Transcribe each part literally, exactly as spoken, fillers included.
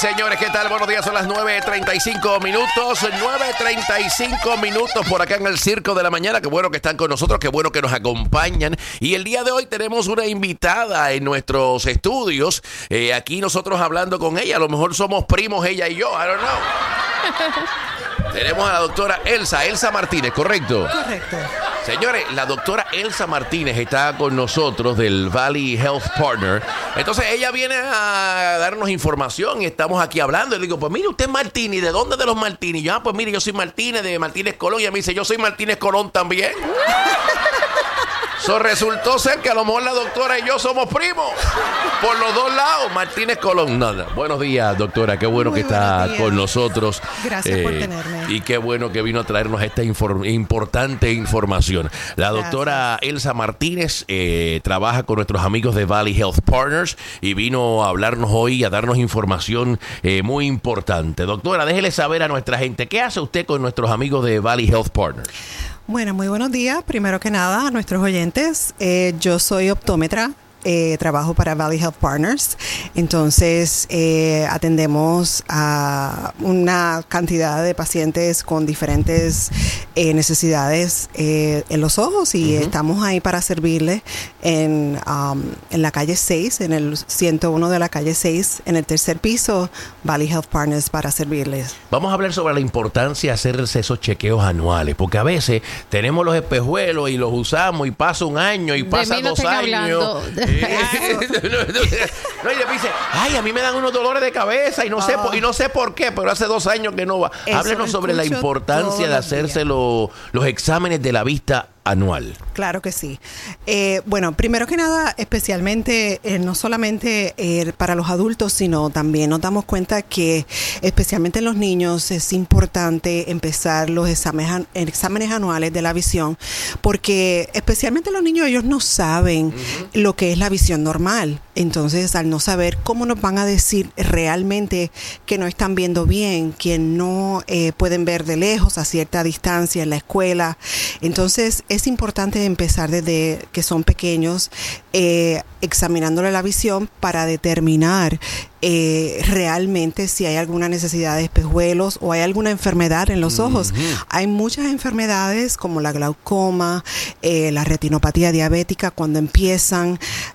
señores, ¿qué tal? Buenos días, son las nueve treinta y cinco minutos, nueve treinta y cinco minutos por acá en el Circo de la Mañana. Qué bueno que están con nosotros, qué bueno que nos acompañan. Y el día de hoy tenemos una invitada en nuestros estudios, eh, aquí nosotros hablando con ella. A lo mejor somos primos ella y yo, I don't know. Tenemos a la doctora Elsa, Elsa Martínez, ¿correcto? Correcto. Señores, la doctora Elsa Martínez está con nosotros del Valley Health Partner. Entonces ella viene a darnos información y estamos aquí hablando. Y le digo, pues mire, usted es Martínez, ¿de dónde de los Martínez? Y yo, ah, pues mire, yo soy Martínez de Martínez Colón. Y ella me dice, yo soy Martínez Colón también. So, resultó ser que a lo mejor la doctora y yo somos primos. Por los dos lados, Martínez Colón. Nada. Buenos días, doctora. Qué bueno Muy que está días. con nosotros. Gracias eh, por tenerme. Y qué bueno que vino a traernos esta inform- importante información. La doctora Gracias. Elsa Martínez eh, trabaja con nuestros amigos de Valley Health Partners y vino a hablarnos hoy, a darnos información eh, muy importante. Doctora, déjele saber a nuestra gente, ¿qué hace usted con nuestros amigos de Valley Health Partners? Bueno, muy buenos días. Primero que nada, a nuestros oyentes. Eh, yo soy optómetra. Eh, trabajo para Valley Health Partners. Entonces, eh, atendemos a una cantidad de pacientes con diferentes eh, necesidades eh, en los ojos y uh-huh. estamos ahí para servirles en, um, en la calle seis, en el ciento uno de la calle seis, en el tercer piso, Valley Health Partners para servirles. Vamos a hablar sobre la importancia de hacerse esos chequeos anuales, porque a veces tenemos los espejuelos y los usamos y pasa un año y pasa dos años. No, y le dice, ay, a mí me dan unos dolores de cabeza y no, oh. sé, por, y no sé por qué, pero hace dos años que no va. Eso Háblenos sobre la importancia de hacerse lo, los exámenes de la vista anual. Claro que sí. Eh, bueno, primero que nada, especialmente, eh, no solamente eh, para los adultos, sino también nos damos cuenta que especialmente en los niños es importante empezar los exámenes, exámenes anuales de la visión, porque especialmente los niños, ellos no saben uh-huh. lo que es la visión normal. Entonces, al no saber cómo nos van a decir realmente que no están viendo bien, que no eh, pueden ver de lejos a cierta distancia en la escuela. Entonces, es importante empezar desde que son pequeños eh, examinándole la visión para determinar eh, realmente si hay alguna necesidad de espejuelos o hay alguna enfermedad en los ojos. Uh-huh. Hay muchas enfermedades como la glaucoma, eh, la retinopatía diabética, cuando empiezan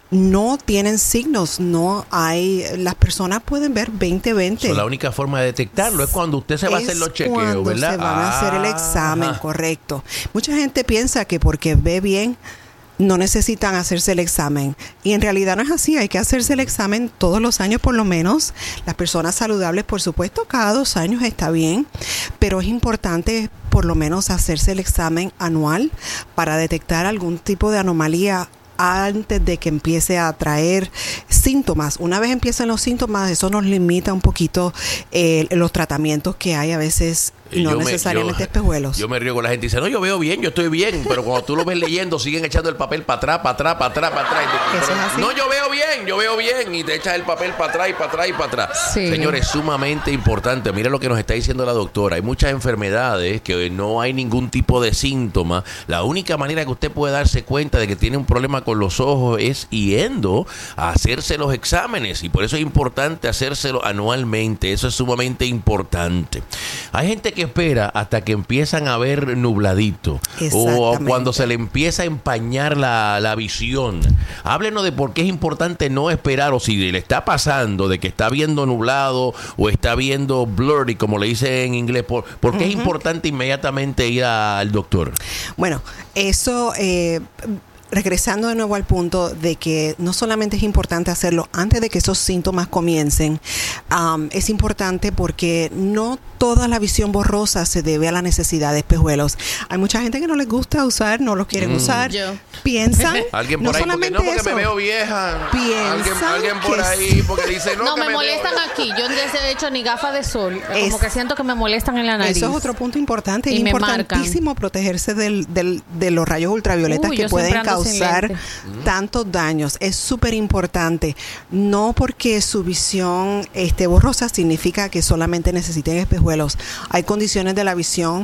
no tienen signos, no hay, las personas pueden ver veinte veinte. So, la única forma de detectarlo es cuando usted se va a hacer los chequeos, cuando ¿verdad? Se van ah, a hacer el examen, ajá. correcto. Mucha gente piensa que porque ve bien no necesitan hacerse el examen. Y en realidad no es así. Hay que hacerse el examen todos los años por lo menos. Las personas saludables, por supuesto, cada dos años está bien. Pero es importante por lo menos hacerse el examen anual para detectar algún tipo de anomalía antes de que empiece a traer síntomas. Una vez empiezan los síntomas, eso nos limita un poquito eh, los tratamientos que hay a veces. No yo necesariamente me, yo, espejuelos. Yo me río con la gente y dice, no, yo veo bien, yo estoy bien, pero cuando tú lo ves leyendo, siguen echando el papel para atrás, para atrás, para atrás, para atrás. Pero, ¿Eso es así? No, yo veo bien, yo veo bien, y te echas el papel para atrás y para atrás y para atrás. Sí. Señores, sumamente importante. Mira lo que nos está diciendo la doctora. Hay muchas enfermedades que no hay ningún tipo de síntoma. La única manera que usted puede darse cuenta de que tiene un problema con los ojos es yendo a hacerse los exámenes, y por eso es importante hacérselo anualmente. Eso es sumamente importante. Hay gente que espera hasta que empiezan a ver nubladito o cuando se le empieza a empañar la, la visión. Háblenos de por qué es importante no esperar, o si le está pasando de que está viendo nublado o está viendo blurry, como le dice en inglés, por, por qué uh-huh. es importante inmediatamente ir a, al doctor. Bueno, eso eh, regresando de nuevo al punto de que no solamente es importante hacerlo antes de que esos síntomas comiencen, um, es importante porque no toda la visión borrosa se debe a la necesidad de espejuelos. Hay mucha gente que no les gusta usar, no los quieren mm. usar. Yo. Piensan. Alguien por no ahí, porque, no, porque eso, me veo vieja. Alguien, alguien por ahí, porque dice, no, no que me, me molestan veo. aquí. Yo no he hecho ni gafas de sol. Es, como que siento que me molestan en la nariz. Eso es otro punto importante. Y es me importantísimo marcan. protegerse del, del, de los rayos ultravioletas Uy, que pueden causar Mm. tantos daños. Es súper importante. No porque su visión esté borrosa significa que solamente necesiten espejuelos. Hay condiciones de la visión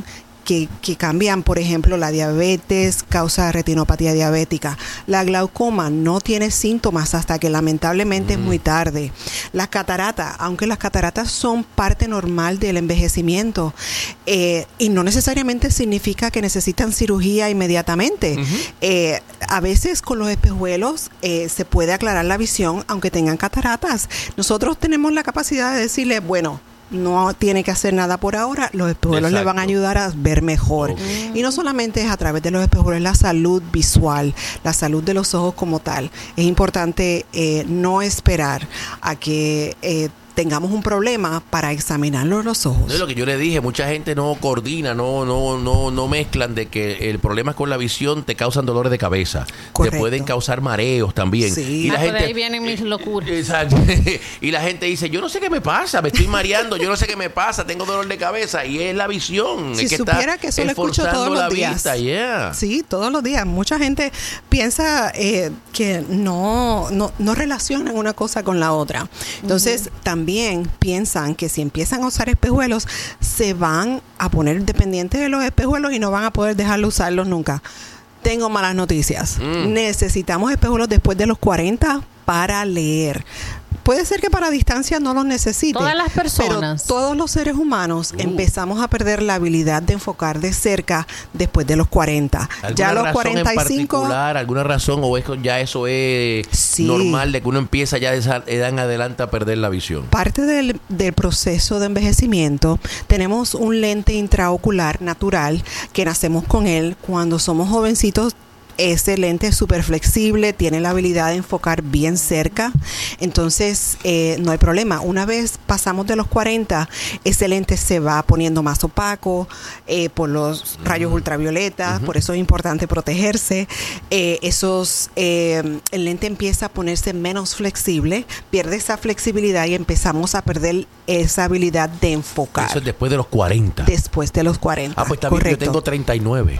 que, que cambian, por ejemplo, la diabetes causa retinopatía diabética. La glaucoma no tiene síntomas hasta que lamentablemente mm. es muy tarde. Las cataratas, aunque las cataratas son parte normal del envejecimiento eh, y no necesariamente significa que necesitan cirugía inmediatamente. Uh-huh. Eh, a veces con los espejuelos eh, se puede aclarar la visión aunque tengan cataratas. Nosotros tenemos la capacidad de decirle, bueno, no tiene que hacer nada por ahora, los espejuelos Exacto. le van a ayudar a ver mejor. Okay. Y no solamente es a través de los espejuelos, es la salud visual, la salud de los ojos como tal. Es importante eh, no esperar a que eh, tengamos un problema para examinarlo los ojos. No es lo que yo le dije, mucha gente no coordina, no no no no mezclan de que el problema con la visión te causan dolores de cabeza. Correcto. Te pueden causar mareos también. Sí. Y la ah, gente, de ahí vienen mis locuras. Exacto. Y la gente dice, yo no sé qué me pasa, me estoy mareando, yo no sé qué me pasa, tengo dolor de cabeza. Y es la visión. Si es que supiera está que eso lo escucho todos los días. Vista. Yeah. Sí, todos los días. Mucha gente piensa eh, que no, no, no relacionan una cosa con la otra. Entonces, uh-huh. también piensan que si empiezan a usar espejuelos, se van a poner dependientes de los espejuelos y no van a poder dejar de usarlos nunca. Tengo malas noticias. Mm. Necesitamos espejuelos después de los cuarenta para leer. Puede ser que para distancia no los necesite. Todas las personas. Pero todos los seres humanos uh. empezamos a perder la habilidad de enfocar de cerca después de los cuarenta. Ya a los cuarenta y cinco. En particular, ¿alguna razón o es ya eso es sí. normal de que uno empieza ya de esa edad en adelante a perder la visión? Parte del, del proceso de envejecimiento, tenemos un lente intraocular natural que nacemos con él cuando somos jovencitos. Ese lente es súper flexible, tiene la habilidad de enfocar bien cerca, entonces eh, no hay problema. Una vez pasamos de los cuarenta, ese lente se va poniendo más opaco eh, por los rayos ultravioleta, uh-huh. por eso es importante protegerse. Eh, esos, eh, el lente empieza a ponerse menos flexible, pierde esa flexibilidad y empezamos a perder esa habilidad de enfocar. Eso es después de los cuarenta. Después de los cuarenta. Ah, pues está bien, yo tengo treinta y nueve.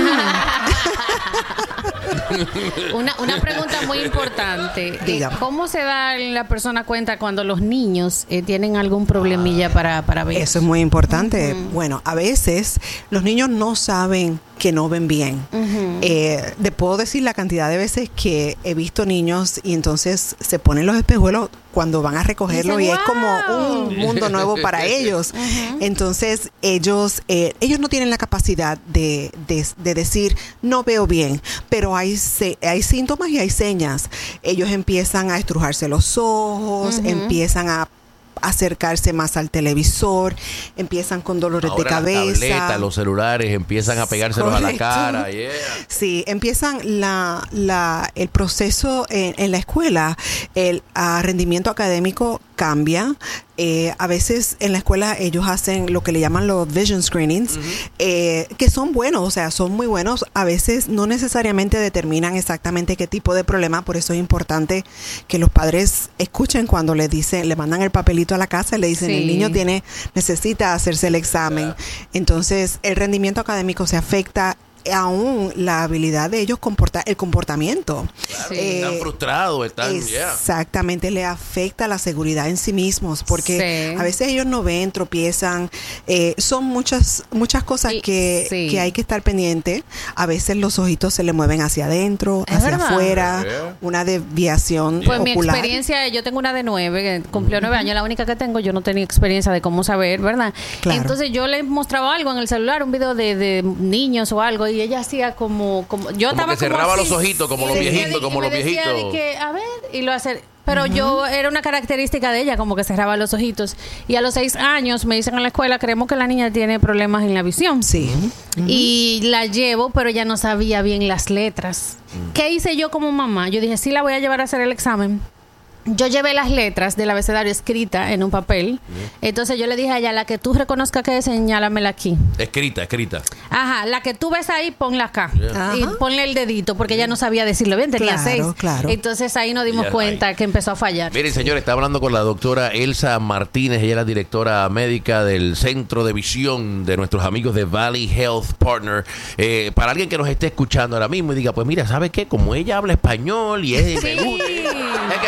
Una, una pregunta muy importante. Dígame. ¿Cómo se da la persona cuenta cuando los niños eh, tienen algún problemilla para, para ver? Eso es muy importante. Uh-huh. Bueno, a veces los niños no saben que no ven bien. Uh-huh. Eh, te puedo decir la cantidad de veces que he visto niños y entonces se ponen los espejuelos cuando van a recogerlo y, y es como un mundo nuevo para ellos. Uh-huh. Entonces ellos eh, ellos no tienen la capacidad de, de, de decir no veo bien, pero hay, se, hay síntomas y hay señas. Ellos empiezan a estrujarse los ojos, uh-huh. empiezan a acercarse más al televisor, empiezan con dolores Ahora de cabeza. Las tabletas, los celulares empiezan a pegárselos Correcto. A la cara. Yeah. Sí, empiezan la, la, el proceso en, en la escuela, el a rendimiento académico cambia. Eh, a veces en la escuela ellos hacen lo que le llaman los vision screenings, uh-huh. eh, que son buenos, o sea, son muy buenos. A veces no necesariamente determinan exactamente qué tipo de problema, por eso es importante que los padres escuchen cuando le dicen, le mandan el papelito a la casa y le dicen, sí. el niño tiene, necesita hacerse el examen. Yeah. Entonces, el rendimiento académico se afecta, aún la habilidad de ellos comportar el comportamiento. Claro, eh, están frustrados, están exactamente, yeah. le afecta la seguridad en sí mismos, porque sí. a veces ellos no ven, tropiezan, eh, son muchas muchas cosas y, que, sí. que hay que estar pendiente. A veces los ojitos se le mueven hacia adentro, hacia verdad? afuera, yeah. una desviación pues ocular. Mi experiencia, yo tengo una de nueve, que cumplió nueve uh-huh. años, la única que tengo, yo no tenía experiencia de cómo saber, ¿verdad? Claro. Entonces yo le mostraba algo en el celular, un video de, de niños o algo, y ella hacía como como yo como estaba que cerraba como los ojitos como los viejitos como los viejitos de que, a ver, y lo hacer pero uh-huh. yo era una característica de ella, como que cerraba los ojitos. Y a los seis años me dicen en la escuela, creemos que la niña tiene problemas en la visión. Sí. Uh-huh. Y la llevo, pero ella no sabía bien las letras. Uh-huh. ¿Qué hice yo como mamá? Yo dije, sí, la voy a llevar a hacer el examen. Yo llevé las letras del abecedario escrita en un papel. Uh-huh. Entonces yo le dije a ella, la que tú reconozcas que es, señálamela aquí. Escrita, escrita. Ajá, la que tú ves ahí, ponla acá. Yeah. Y ponle el dedito, porque ella no sabía decirlo bien, tenía claro, seis. Claro. Entonces ahí nos dimos yeah, cuenta ahí. que empezó a fallar. Miren, señores, está hablando con la doctora Elsa Martínez. Ella es la directora médica del Centro de Visión de nuestros amigos de Valley Health Partner. Eh, para alguien que nos esté escuchando ahora mismo y diga, pues mira, ¿sabe qué? Como ella habla español y es... Sí. Me gusta, es que ahí rápido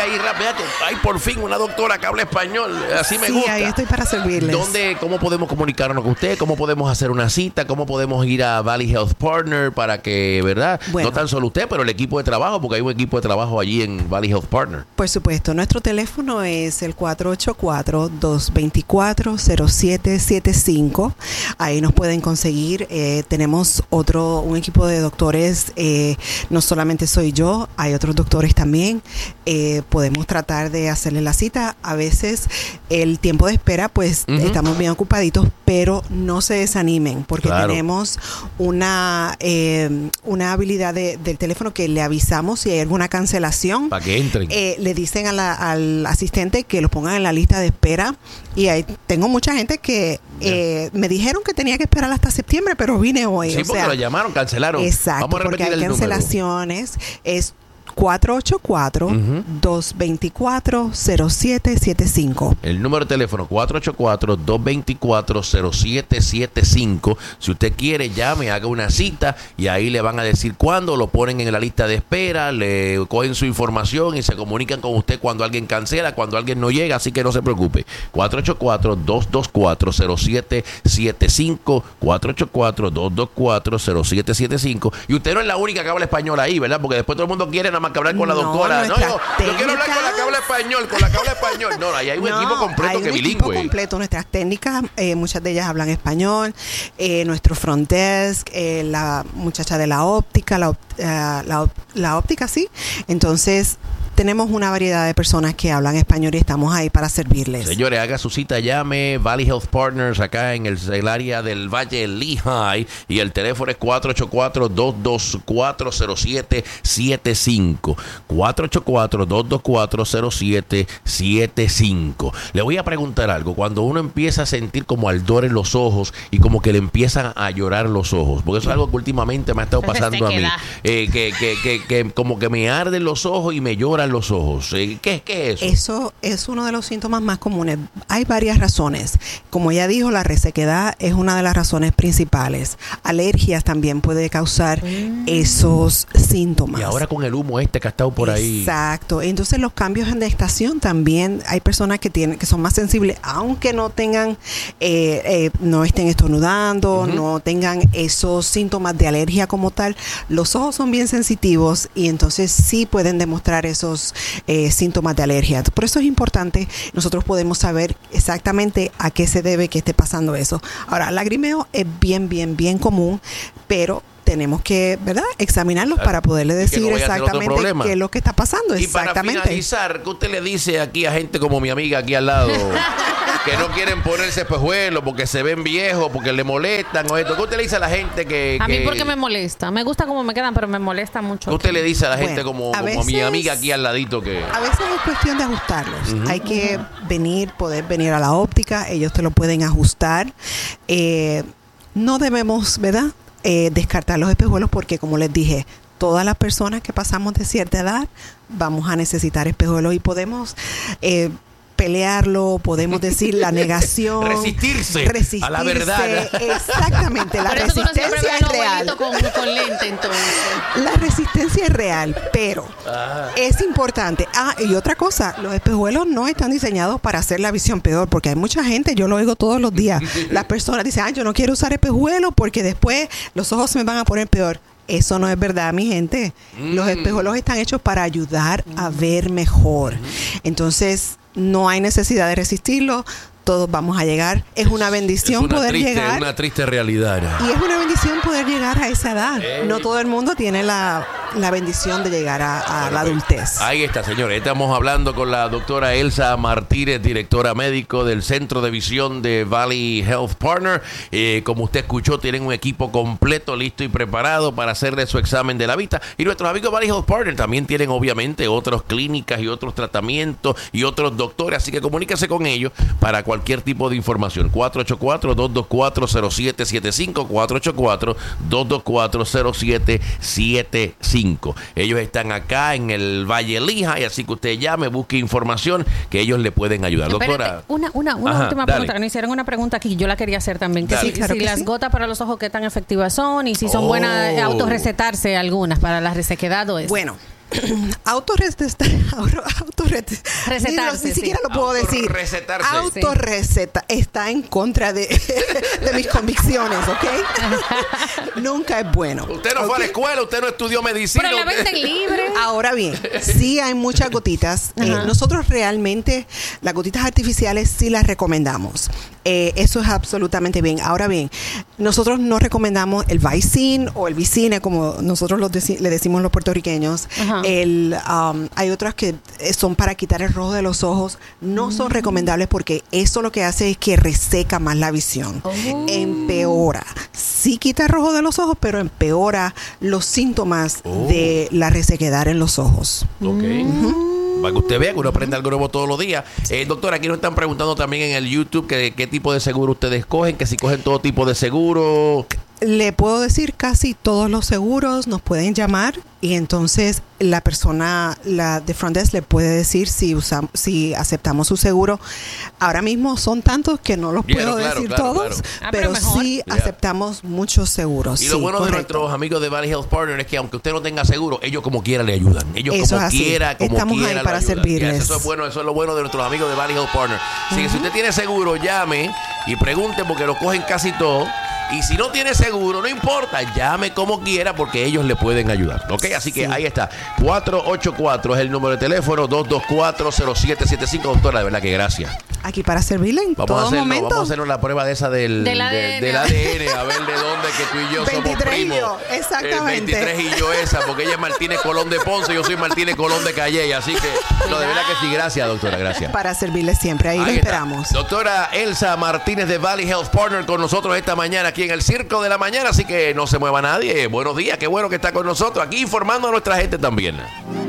imagínate, hay por fin una doctora que habla español. Así me sí, gusta. Sí, ahí estoy para servirles. ¿Dónde, cómo podemos comunicarnos con usted? ¿Cómo podemos hacer una cita? ¿Cómo podemos ir a Valley Health Partner para que, verdad? Bueno. No tan solo usted, pero el equipo de trabajo, porque hay un equipo de trabajo allí en Valley Health Partner. Por supuesto, nuestro teléfono es el cuatro ocho cuatro, dos dos cuatro, cero siete siete cinco. Ahí nos pueden conseguir. Eh, tenemos otro, un equipo de doctores. Eh, no solamente soy yo, hay otros doctores también. Eh, podemos tratar de hacerle la cita. A veces el tiempo de espera, pues uh-huh. estamos bien ocupaditos, pero no se desanimen porque claro. tenemos una eh, una habilidad de, del teléfono que le avisamos si hay alguna cancelación. Para que entren. Eh, le dicen a la, al asistente que lo pongan en la lista de espera y ahí tengo mucha gente que eh, me dijeron que tenía que esperar hasta septiembre, pero vine hoy. Sí, o porque sea, lo llamaron, cancelaron. Exacto, Vamos a repetir porque hay el cancelaciones. Número. Es cuatro ocho cuatro, dos dos cuatro, cero siete siete cinco. El número de teléfono cuatro ocho cuatro, dos dos cuatro, cero siete siete cinco. Si usted quiere, llame, haga una cita y ahí le van a decir cuándo, lo ponen en la lista de espera, le cogen su información y se comunican con usted cuando alguien cancela, cuando alguien no llega, así que no se preocupe. cuatro ocho cuatro, dos dos cuatro, cero siete siete cinco, cuatro ocho cuatro, dos dos cuatro, cero siete siete cinco. Y usted no es la única que habla español ahí, ¿verdad? Porque después todo el mundo quiere nada más que hablar con la doctora. No, no yo, yo quiero hablar con la que habla español, con la que habla español. No, ahí hay un no, equipo completo hay un que equipo bilingüe. completo. Nuestras técnicas, eh, muchas de ellas hablan español. Eh, nuestro front desk, eh, la muchacha de la óptica, la, uh, la, la óptica, sí. Entonces, tenemos una variedad de personas que hablan español y estamos ahí para servirles. Señores, haga su cita, llame Valley Health Partners acá en el, el área del Valle Lehigh y el teléfono es cuatro ocho cuatro, dos dos cuatro, cero siete siete cinco. cuatro ocho cuatro, dos dos cuatro, cero siete siete cinco. Le voy a preguntar algo. Cuando uno empieza a sentir como ardor en los ojos y como que le empiezan a llorar los ojos, porque eso es algo que últimamente me ha estado pasando a mí, eh, que, que, que, que como que me arden los ojos y me lloran los ojos. ¿Qué, qué es eso? Eso es uno de los síntomas más comunes. Hay varias razones. Como ya dijo, la resequedad es una de las razones principales. Alergias también puede causar mm. esos síntomas. Y ahora con el humo este que ha estado por ahí. Exacto. Entonces los cambios en la estación también, hay personas que tienen que son más sensibles, aunque no tengan, eh, eh, no estén estornudando, uh-huh. no tengan esos síntomas de alergia como tal. Los ojos son bien sensitivos y entonces sí pueden demostrar esos Eh, síntomas de alergia. Por eso es importante, nosotros podemos saber exactamente a qué se debe que esté pasando eso. Ahora, el lagrimeo es bien, bien, bien común, pero tenemos que, ¿verdad?, examinarlos para poderle decir no exactamente qué es lo que está pasando. Y exactamente. Para finalizar, ¿qué usted le dice aquí a gente como mi amiga aquí al lado que no quieren ponerse espejuelos porque se ven viejos, porque le molestan o esto? ¿Qué usted le dice a la gente que, a que... mí porque me molesta? Me gusta cómo me quedan, pero me molesta mucho. ¿Qué usted le dice a la bueno, gente como a, como veces, a mi amiga aquí al ladito que... A veces es cuestión de ajustarlos. Uh-huh. Hay que uh-huh. venir, poder venir a la óptica, ellos te lo pueden ajustar. Eh, no debemos, ¿verdad?, Eh, descartar los espejuelos porque, como les dije, todas las personas que pasamos de cierta edad vamos a necesitar espejuelos y podemos eh, pelearlo, podemos decir la negación, resistirse, resistirse a la verdad. Exactamente, la Por eso resistencia es real. Con, con lente, entonces. La resistencia es real, pero ah. es importante. Ah, y otra cosa, los espejuelos no están diseñados para hacer la visión peor, porque hay mucha gente, yo lo oigo todos los días, las personas dicen, ah, yo no quiero usar espejuelos porque después los ojos se me van a poner peor. Eso no es verdad, mi gente. Mm. Los espejuelos están hechos para ayudar mm. a ver mejor. Entonces, no hay necesidad de resistirlo. Todos vamos a llegar. Es una bendición es una poder triste, llegar. Es una triste realidad. Y es una bendición poder llegar a esa edad. Eh. No todo el mundo tiene la, la bendición de llegar a, a la adultez. Ahí está, señores. Estamos hablando con la doctora Elsa Martínez, directora médico del Centro de Visión de Valley Health Partner. Eh, como usted escuchó, tienen un equipo completo, listo y preparado para hacerle su examen de la vista. Y nuestros amigos Valley Health Partner también tienen, obviamente, otras clínicas y otros tratamientos y otros doctores. Así que comuníquese con ellos para cualquier cualquier tipo de información. cuatro ocho cuatro, dos dos cuatro, cero siete siete cinco, cuatro ocho cuatro, dos dos cuatro, cero siete siete cinco. Ellos están acá en el Valle Lehigh, así que usted llame, busque información que ellos le pueden ayudar. Espérate, doctora. Una, una, una Ajá, última dale. pregunta. Me hicieron una pregunta aquí, yo la quería hacer también. Que Dale. si, Sí, claro si que las sí. gotas para los ojos, qué tan efectivas son y si son Oh. buenas autorrecetarse algunas para la resequedad o eso. Bueno, Autorrecetar, Recetarse, ni, ni siquiera sí. lo puedo decir. Autorrecetarse. Autorreceta está en contra de, de mis convicciones, ¿ok? Nunca es bueno. Usted no ¿okay? fue a la escuela, usted no estudió medicina. Pero la usted... venden libre. Ahora bien, sí hay muchas gotitas. Eh, nosotros realmente las gotitas artificiales sí las recomendamos. Eh, eso es absolutamente bien. Ahora bien, nosotros no recomendamos el Vicin o el Vicine, como nosotros los deci- le decimos los puertorriqueños. Ajá. El, um, hay otras que son para quitar el rojo de los ojos. No son recomendables porque eso lo que hace es que reseca más la visión. Oh. Empeora. Sí quita el rojo de los ojos, pero empeora los síntomas Oh. de la resequedad en los ojos. Ok. Para que usted vea que uno aprende algo nuevo todos los días. Eh, doctora, aquí nos están preguntando también en el YouTube que, qué tipo de seguro ustedes cogen, que si cogen todo tipo de seguro. Le puedo decir casi todos los seguros nos pueden llamar y entonces la persona la de front desk le puede decir si usamos, si aceptamos su seguro. Ahora mismo son tantos que no los Bien, puedo claro, decir claro, todos, claro. Ah, pero pero mejor. sí Yeah. aceptamos muchos seguros. Y sí, lo bueno de correcto. nuestros amigos de Valley Health Partners es que aunque usted no tenga seguro, ellos como quiera le ayudan. Ellos Eso como es así. quiera, como Estamos ahí quiera para lo ayudan. servirles. Yes, eso es bueno, eso es lo bueno de nuestros amigos de Valley Health Partners. Así que si usted tiene seguro, llame y pregunte porque lo cogen casi todo. Y si no tiene seguro, no importa, llame como quiera porque ellos le pueden ayudar. ¿Ok? Así que Sí. ahí está. cuatro ocho cuatro es el número de teléfono, dos dos cuatro, cero siete siete cinco. Doctora, de verdad que gracias. Aquí para servirle en Vamos a, todo hacerlo, momento. vamos a hacernos la prueba de esa del, Del de- A D N. del A D N, a ver de dónde que tú y yo somos veintitrés y primos. yo, exactamente. El veintitrés y yo esa, porque ella es Martínez Colón de Ponce, yo soy Martínez Colón de Calle, así que, no, de verdad que sí, gracias, doctora, gracias. Para servirle siempre, ahí, lo Ahí está. esperamos. Doctora Elsa Martínez de Valley Health Partner con nosotros esta mañana aquí en el Circo de la Mañana, así que no se mueva nadie. Buenos días, qué bueno que está con nosotros aquí informando a nuestra gente también.